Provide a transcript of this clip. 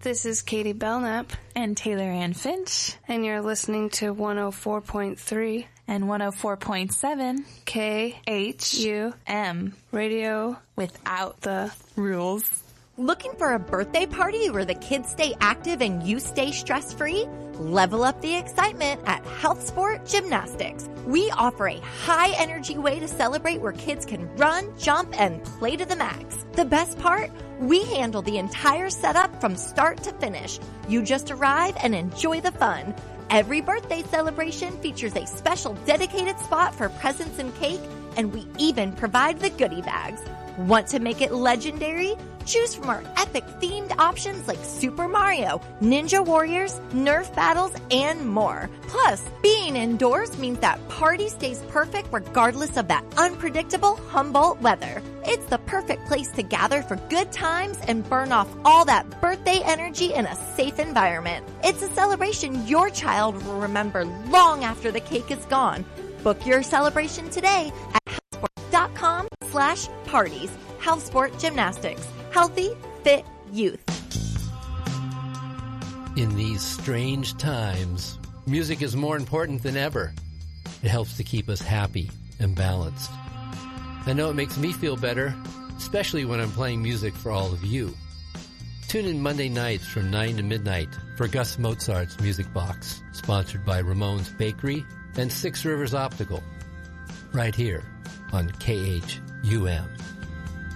This is Katie Belknap. And Taylor Ann Finch. And you're listening to 104.3 and 104.7 KHUM Radio without the rules. Looking for a birthday party where the kids stay active and you stay stress-free? Level up the excitement at Health Sport Gymnastics. We offer a high-energy way to celebrate where kids can run, jump, and play to the max. The best part? We handle the entire setup from start to finish. You just arrive and enjoy the fun. Every birthday celebration features a special dedicated spot for presents and cake, and we even provide the goodie bags. Want to make it legendary? Choose from our epic themed options like Super Mario, Ninja Warriors, Nerf battles, and more. Plus, being indoors means that party stays perfect regardless of that unpredictable Humboldt weather. It's the perfect place to gather for good times and burn off all that birthday energy in a safe environment. It's a celebration your child will remember long after the cake is gone. Book your celebration today at healthsport.com/parties. Healthsport Gymnastics. Healthy, fit youth. In these strange times, music is more important than ever. It helps to keep us happy and balanced. I know it makes me feel better, especially when I'm playing music for all of you. Tune in Monday nights from 9 to midnight for Gus Mozart's Music Box, sponsored by Ramon's Bakery and Six Rivers Optical, right here on KHUM.